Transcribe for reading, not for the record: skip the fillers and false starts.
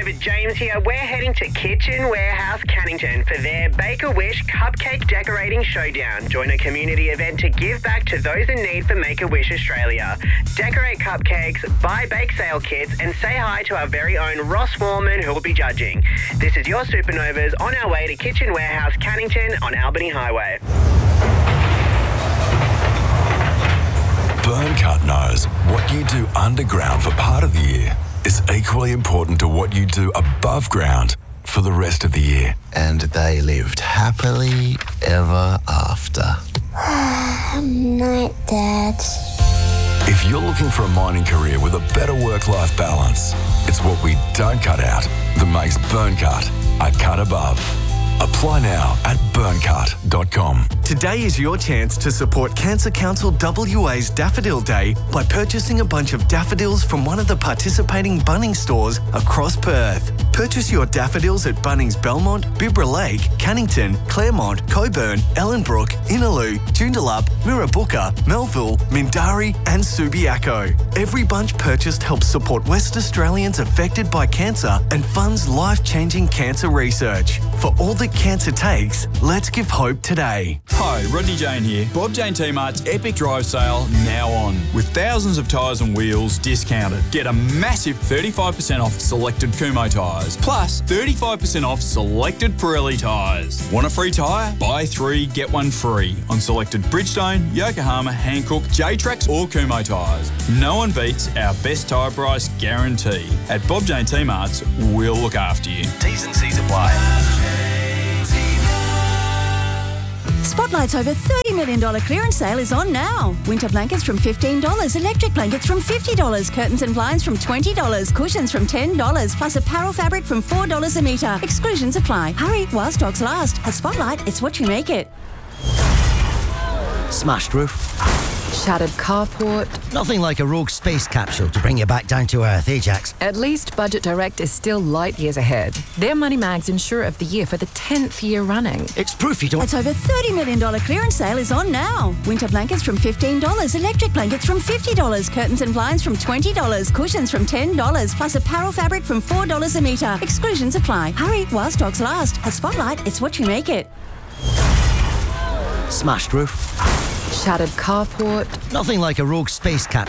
voiceover James here. We're heading to Kitchen Warehouse Cannington for their Make-A-Wish Cupcake Decorating Showdown. Join a community event to give back to those in need for Make-A-Wish Australia. Decorate cupcakes, buy bake sale kits, and say hi to our very own Ross Warman, who will be judging. This is your Supernovas on our way to Kitchen Warehouse Cannington on Albany Highway. Burncut knows what you do underground for part of the year is equally important to what you do above ground for the rest of the year. And they lived happily ever after. Night, Dad. If you're looking for a mining career with a better work-life balance, it's what we don't cut out that makes Burncut a cut above. Apply now at burncut.com. Today is your chance to support Cancer Council WA's Daffodil Day by purchasing a bunch of daffodils from one of the participating Bunnings stores across Perth. Purchase your daffodils at Bunnings Belmont, Bibra Lake, Cannington, Claremont, Coburn, Ellenbrook, Innaloo, Joondalup, Mirrabooka, Melville, Mindari and Subiaco. Every bunch purchased helps support West Australians affected by cancer and funds life-changing cancer research. For all that cancer takes, let's give hope today. Hi, Rodney Jane here. Bob Jane T-Mart's Epic Drive Sale now on, with thousands of tyres and wheels discounted. Get a massive 35% off selected Kumho tyres, plus 35% off selected Pirelli tyres. Want a free tyre? Buy 3, get 1 free on selected Bridgestone, Yokohama, Hankook, J-Trax or Kumho tyres. No one beats our best tyre price guarantee. At Bob Jane T-Mart's, we'll look after you. T's and C's apply. Spotlight's over $30 million clearance sale is on now. Winter blankets from $15, electric blankets from $50, curtains and blinds from $20, cushions from $10, plus apparel fabric from $4 a metre. Exclusions apply. Hurry while stocks last. At Spotlight, it's what you make it. Smashed roof. Shattered carport. Nothing like a rogue space capsule to bring you back down to earth, eh, Jax? At least Budget Direct is still light years ahead. They're Money Mag's Insurer of the Year for the 10th year running. It's proof you don't... It's over $30 million clearance sale is on now. Winter blankets from $15, electric blankets from $50, curtains and blinds from $20, cushions from $10, plus apparel fabric from $4 a metre. Exclusions apply. Hurry while stocks last. At Spotlight, it's what you make it. Smashed roof. Shattered carport. Nothing like a rogue space capsule.